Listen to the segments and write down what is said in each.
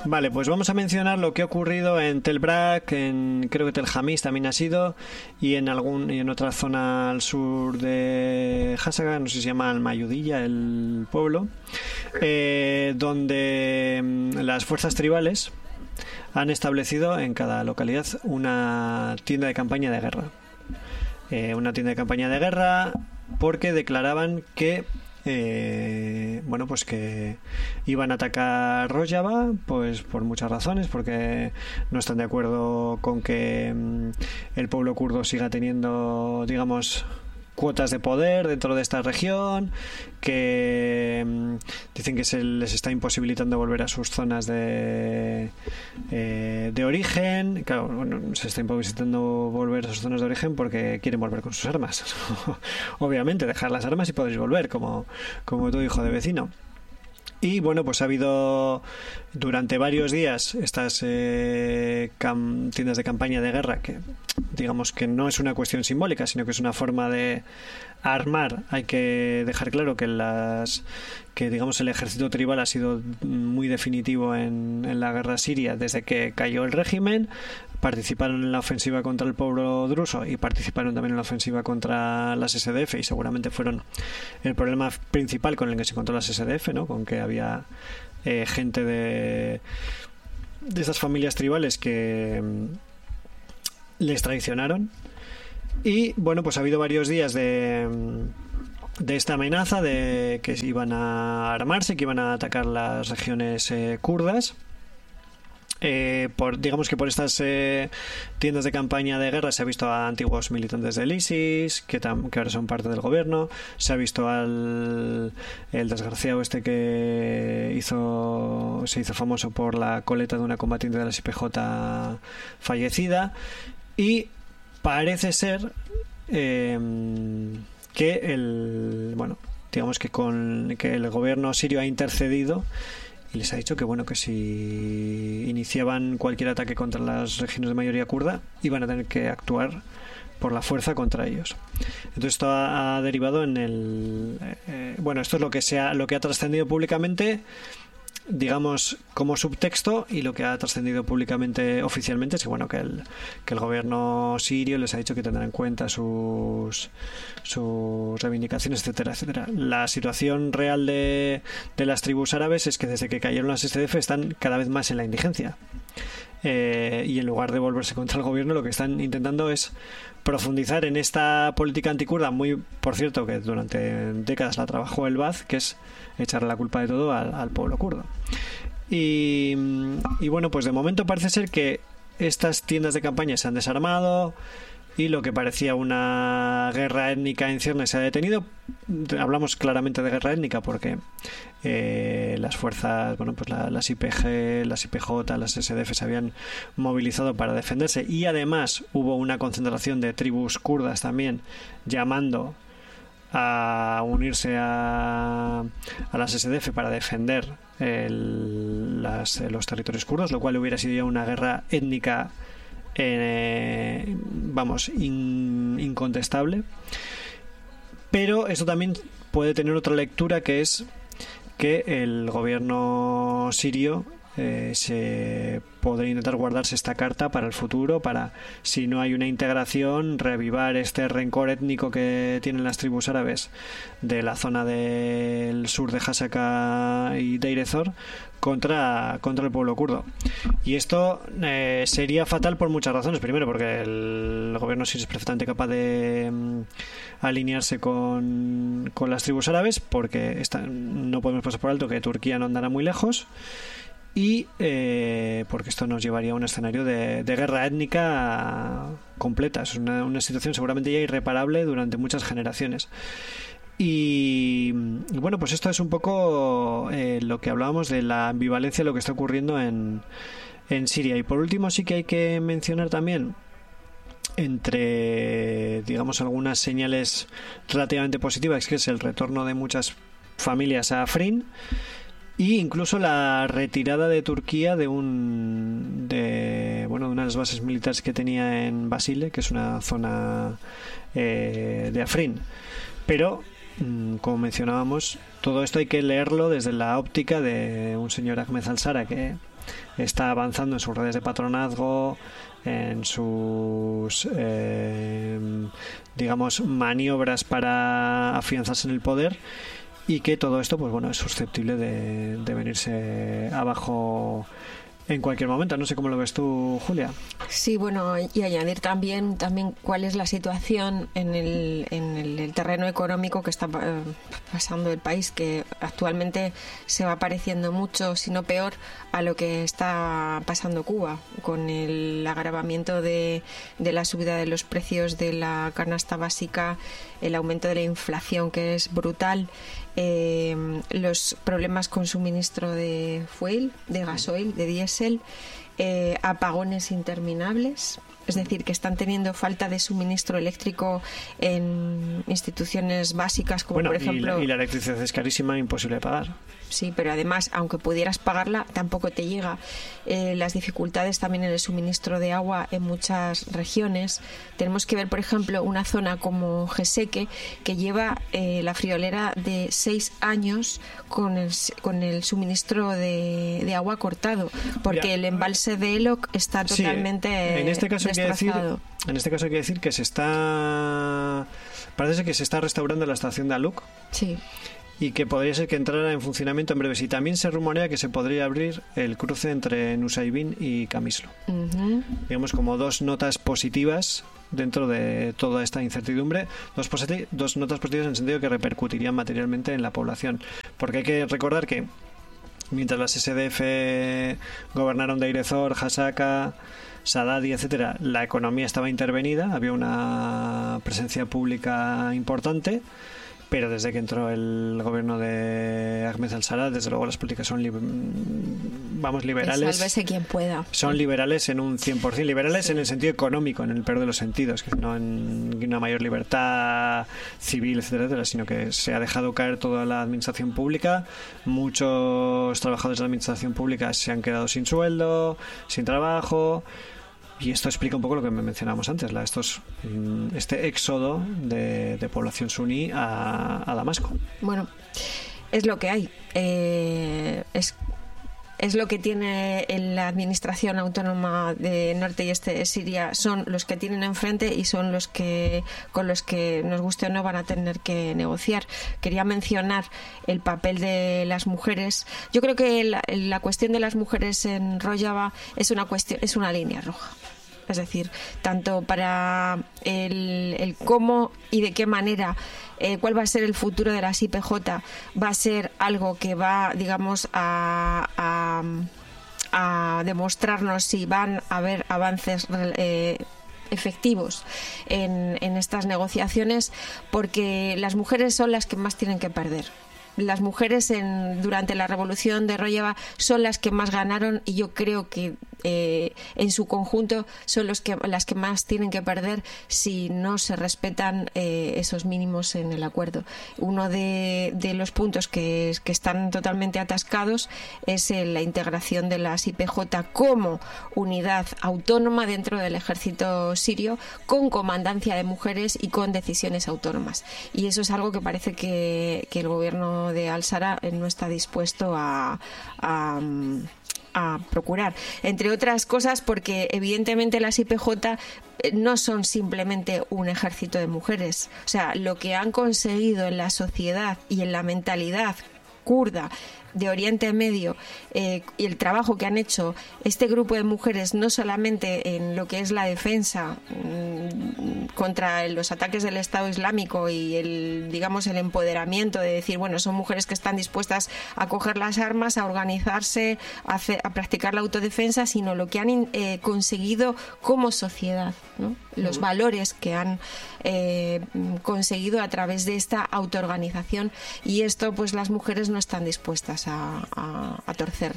Vale, pues vamos a mencionar lo que ha ocurrido en Tel Brak, creo que Tel Hamis también ha sido, y en otra zona al sur de Hasaka, no sé si se llama Almayudilla, el pueblo, donde las fuerzas tribales han establecido en cada localidad una tienda de campaña de guerra. Una tienda de campaña de guerra porque declaraban que pues que iban a atacar Rojava, pues por muchas razones, porque no están de acuerdo con que el pueblo kurdo siga teniendo, digamos, cuotas de poder dentro de esta región, que dicen que se les está imposibilitando volver a sus zonas de origen. Claro, bueno, se está imposibilitando volver a sus zonas de origen porque quieren volver con sus armas. Obviamente, dejar las armas y podéis volver, como tu hijo de vecino. Y bueno, pues ha habido durante varios días estas tiendas de campaña de guerra, que digamos que no es una cuestión simbólica, sino que es una forma de armar. Hay que dejar claro que digamos el ejército tribal ha sido muy definitivo en la guerra siria desde que cayó el régimen. Participaron en la ofensiva contra el pueblo druso y participaron también en la ofensiva contra las SDF, y seguramente fueron el problema principal con el que se encontró las SDF, ¿no? Con que había gente de estas familias tribales que les traicionaron. Y bueno, pues ha habido varios días de esta amenaza de que iban a armarse, que iban a atacar las regiones kurdas. Digamos que por estas tiendas de campaña de guerra se ha visto a antiguos militantes del ISIS que ahora son parte del gobierno. Se ha visto el desgraciado este que se hizo famoso por la coleta de una combatiente de la IPJ fallecida, y parece ser que digamos que el gobierno sirio ha intercedido y les ha dicho que bueno, que si iniciaban cualquier ataque contra las regiones de mayoría kurda iban a tener que actuar por la fuerza contra ellos. Entonces esto ha derivado en esto es lo que ha trascendido públicamente, digamos, como subtexto, y lo que ha trascendido públicamente oficialmente es que bueno, que el gobierno sirio les ha dicho que tendrá en cuenta sus reivindicaciones, etcétera, etcétera. La situación real de las tribus árabes es que desde que cayeron las SDF están cada vez más en la indigencia, y en lugar de volverse contra el gobierno, lo que están intentando es profundizar en esta política antikurda, muy, por cierto, que durante décadas la trabajó el Ba'ath, que es echarle la culpa de todo al pueblo kurdo. Y bueno, pues de momento parece ser que estas tiendas de campaña se han desarmado y lo que parecía una guerra étnica en ciernes se ha detenido. Hablamos claramente de guerra étnica porque las fuerzas, las IPG, las IPJ, las SDF se habían movilizado para defenderse, y además hubo una concentración de tribus kurdas también llamando a unirse a las SDF para defender los territorios kurdos, lo cual hubiera sido ya una guerra étnica incontestable. Pero esto también puede tener otra lectura, que es que el gobierno sirio se podría intentar guardarse esta carta para el futuro, para, si no hay una integración, reavivar este rencor étnico que tienen las tribus árabes de la zona del sur de Hasaka y Deir ez-Zor contra el pueblo kurdo. Y esto sería fatal por muchas razones. Primero, porque el gobierno sirio es perfectamente capaz de alinearse con las tribus árabes, porque no podemos pasar por alto que Turquía no andará muy lejos, y porque esto nos llevaría a un escenario de guerra étnica completa. Es una situación seguramente ya irreparable durante muchas generaciones. Y bueno, pues esto es un poco lo que hablábamos de la ambivalencia de lo que está ocurriendo en Siria. Y por último, sí que hay que mencionar también, entre, digamos, algunas señales relativamente positivas, que es el retorno de muchas familias a Afrin, y incluso la retirada de Turquía de una de las bases militares que tenía en Basile, que es una zona de Afrin. Pero, como mencionábamos, todo esto hay que leerlo desde la óptica de un señor Ahmed al-Shara, que está avanzando en sus redes de patronazgo, en sus digamos maniobras para afianzarse en el poder, y que todo esto pues bueno es susceptible de venirse abajo en cualquier momento. No sé cómo lo ves tú, Julia. Sí, bueno, y añadir también cuál es la situación en el terreno económico que está pasando el país, que actualmente se va pareciendo mucho, si no peor, a lo que está pasando Cuba, con el agravamiento de la subida de los precios de la canasta básica, el aumento de la inflación, que es brutal, los problemas con suministro de fuel, de gasoil, de diésel, apagones interminables, es decir, que están teniendo falta de suministro eléctrico en instituciones básicas como por ejemplo... Y la electricidad es carísima, imposible de pagar. Sí, pero además, aunque pudieras pagarla, tampoco te llega. Las dificultades también en el suministro de agua en muchas regiones. Tenemos que ver, por ejemplo, una zona como Geseque, que lleva la friolera de 6 años con el suministro de agua cortado, porque el embalse de Eloc está totalmente destrozado. En este caso hay que decir que parece que se está restaurando la estación de Aluc. Sí. Y que podría ser que entrara en funcionamiento en breves. Y también se rumorea que se podría abrir el cruce entre Nusaybin y Camislo. Uh-huh. Digamos como dos notas positivas dentro de toda esta incertidumbre. Dos notas positivas en el sentido que repercutirían materialmente en la población. Porque hay que recordar que mientras las SDF gobernaron Deirezor, Hasaka, Saadati, etcétera, la economía estaba intervenida, había una presencia pública importante. Pero desde que entró el gobierno de Ahmed al-Sara, desde luego las políticas son liberales. Sálvese quien pueda. Son liberales en un 100%. Liberales sí. En el sentido económico, en el peor de los sentidos, que no en una mayor libertad civil, etcétera, etcétera, sino que se ha dejado caer toda la administración pública. Muchos trabajadores de la administración pública se han quedado sin sueldo, sin trabajo. Y esto explica un poco lo que mencionábamos antes, este éxodo de población suní a Damasco. Bueno, es lo que hay. Es lo que tiene la administración autónoma de norte y este de Siria. Son los que tienen enfrente y son los que con los que, nos guste o no, van a tener que negociar. Quería mencionar el papel de las mujeres. Yo creo que la cuestión de las mujeres en Rojava es una línea roja. Es decir, tanto para el cómo y de qué manera, cuál va a ser el futuro de las IPJ, va a ser algo que va, digamos, a demostrarnos si van a haber avances efectivos en estas negociaciones, porque las mujeres son las que más tienen que perder. Las mujeres durante la revolución de Rojava son las que más ganaron, y yo creo que en su conjunto son las que más tienen que perder si no se respetan esos mínimos en el acuerdo. Uno de los puntos que están totalmente atascados es la integración de las IPJ como unidad autónoma dentro del ejército sirio, con comandancia de mujeres y con decisiones autónomas. Y eso es algo que parece que el gobierno de al-Sara no está dispuesto a procurar, entre otras cosas porque evidentemente las IPJ no son simplemente un ejército de mujeres. O sea, lo que han conseguido en la sociedad y en la mentalidad kurda de Oriente Medio, y el trabajo que han hecho este grupo de mujeres, no solamente en lo que es la defensa contra los ataques del Estado Islámico y el empoderamiento de decir, bueno, son mujeres que están dispuestas a coger las armas, a organizarse, a practicar la autodefensa, sino lo que han conseguido como sociedad, ¿no? Los valores que han conseguido a través de esta autoorganización, y esto pues las mujeres no están dispuestas a torcer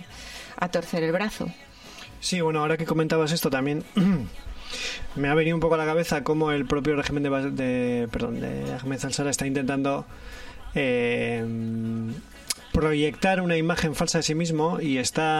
el brazo. Sí, bueno, ahora que comentabas esto también me ha venido un poco a la cabeza cómo el propio régimen de Ahmed al-Sara está intentando proyectar una imagen falsa de sí mismo, y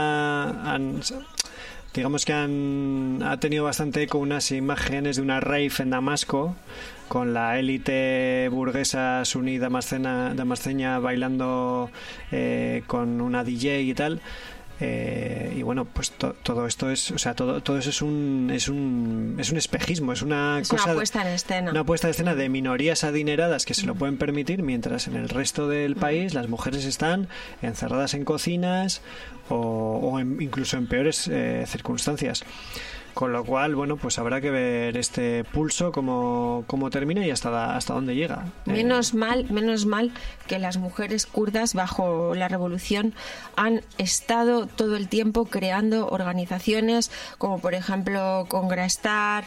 digamos que ha tenido bastante eco unas imágenes de una rave en Damasco con la élite burguesa suní damasceña bailando con una DJ y tal. Y bueno, pues todo esto es, o sea, todo eso es un espejismo, es una cosa, una puesta en escena. Una puesta en escena de minorías adineradas que se lo pueden permitir, mientras en el resto del país las mujeres están encerradas en cocinas o incluso en peores circunstancias. Con lo cual, bueno, pues habrá que ver este pulso cómo termina y hasta dónde llega. Menos mal que las mujeres kurdas bajo la revolución han estado todo el tiempo creando organizaciones como por ejemplo Congrastar,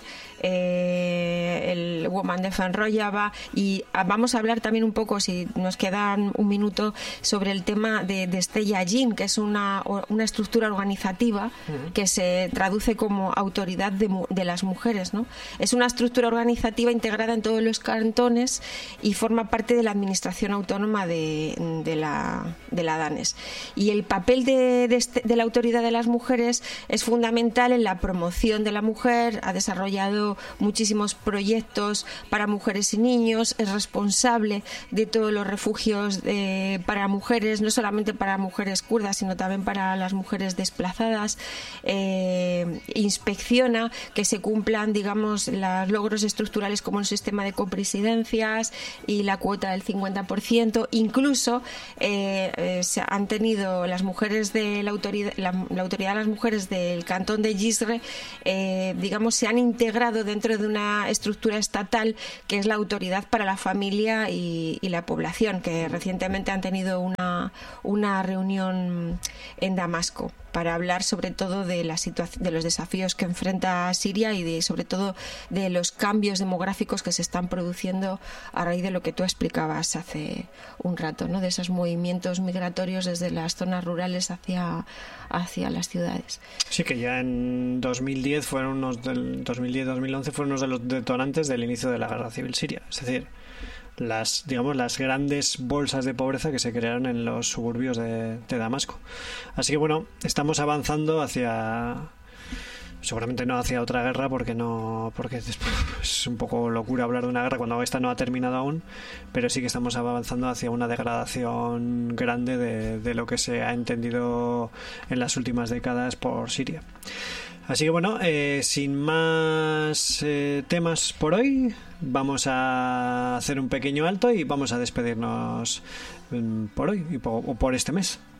el Woman Defense Rojava, y vamos a hablar también un poco, si nos quedan un minuto, sobre el tema de Stella Jin, que es una estructura organizativa que se traduce como autoridad de las mujeres, ¿no? Es una estructura organizativa integrada en todos los cantones y forma parte de la administración autónoma de la Danes. Y el papel de la autoridad de las mujeres es fundamental en la promoción de la mujer. Ha desarrollado muchísimos proyectos para mujeres y niños, es responsable de todos los refugios para mujeres, no solamente para mujeres kurdas, sino también para las mujeres desplazadas. Inspecciona que se cumplan, digamos, los logros estructurales como el sistema de copresidencias y la cuota del 50%. Incluso se han tenido las mujeres de la autoridad de las mujeres del cantón de Gisre, digamos, se han integrado dentro de una estructura estatal que es la Autoridad para la Familia y la Población, que recientemente han tenido una reunión en Damasco para hablar sobre todo de los desafíos que enfrenta Siria y sobre todo de los cambios demográficos que se están produciendo a raíz de lo que tú explicabas hace un rato, ¿no? De esos movimientos migratorios desde las zonas rurales hacia las ciudades. Sí, que ya en 2010 2011 fueron unos de los detonantes del inicio de la guerra civil siria. Es decir, las grandes bolsas de pobreza que se crearon en los suburbios de Damasco. Así que bueno, estamos avanzando seguramente no hacia otra guerra, porque es un poco locura hablar de una guerra cuando esta no ha terminado aún, pero sí que estamos avanzando hacia una degradación grande de lo que se ha entendido en las últimas décadas por Siria. Así que bueno, sin más temas por hoy, vamos a hacer un pequeño alto y vamos a despedirnos por hoy o por este mes.